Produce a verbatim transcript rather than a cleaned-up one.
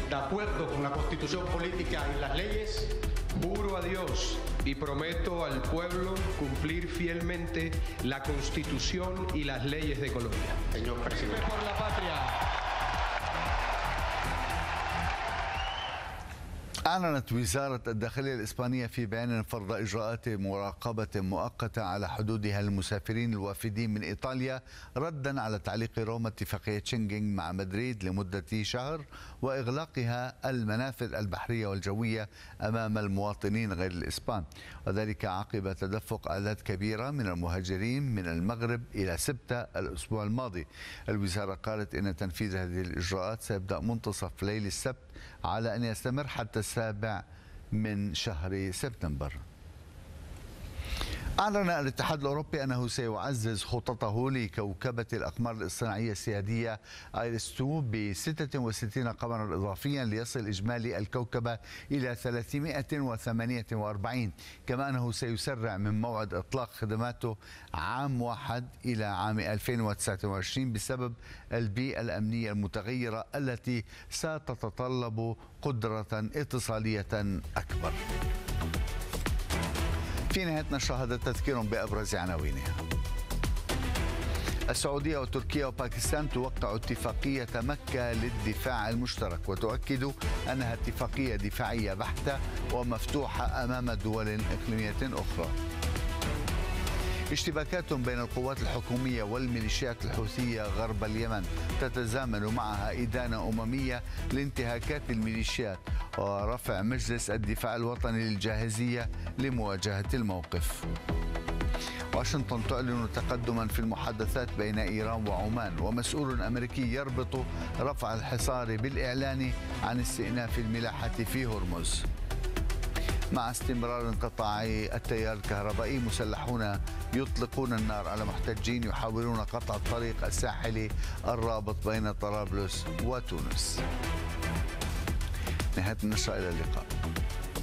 de acuerdo con la Constitución política y las leyes. Juro a Dios y prometo al pueblo cumplir fielmente la Constitución y las leyes de Colombia. Señor presidente. Por la patria. أعلنت وزارة الداخلية الإسبانية في بيان فرض إجراءات مراقبة مؤقتة على حدودها المسافرين الوافدين من إيطاليا ردا على تعليق روما اتفاقية شنغن مع مدريد لمدة شهر وإغلاقها المنافذ البحرية والجوية أمام المواطنين غير الإسبان، وذلك عقب تدفق أعداد كبيرة من المهاجرين من المغرب إلى سبتة الأسبوع الماضي. الوزارة قالت إن تنفيذ هذه الإجراءات سيبدأ منتصف ليل السبت على أن يستمر حتى السابع من شهر سبتمبر. أعلن الاتحاد الأوروبي أنه سيعزز خططه لكوكبة الأقمار الاصطناعية السيادية آيريس اثنين ب ستة وستين قمرا إضافيا ليصل إجمالي الكوكبة إلى ثلاثمائة وثمانية وأربعين، كما أنه سيسرع من موعد إطلاق خدماته عام واحد إلى عام ألفين وتسعة وعشرين بسبب البيئة الأمنية المتغيرة التي ستتطلب قدرة اتصالية أكبر. في نهاية نشرة هذا تذكير بأبرز عناوينها. السعودية وتركيا وباكستان توقع اتفاقية مكة للدفاع المشترك وتؤكد أنها اتفاقية دفاعية بحتة ومفتوحة أمام دول إقليمية أخرى. اشتباكات بين القوات الحكومية والميليشيات الحوثية غرب اليمن تتزامن معها إدانة أممية لانتهاكات الميليشيات ورفع مجلس الدفاع الوطني للجاهزية لمواجهة الموقف. واشنطن تعلن تقدما في المحادثات بين إيران وعمان، ومسؤول أمريكي يربط رفع الحصار بالإعلان عن استئناف الملاحة في هرمز. مع استمرار انقطاع التيار الكهربائي مسلحون يطلقون النار على محتجين يحاولون قطع الطريق الساحلي الرابط بين طرابلس وتونس. نهاية النشرة، إلى اللقاء.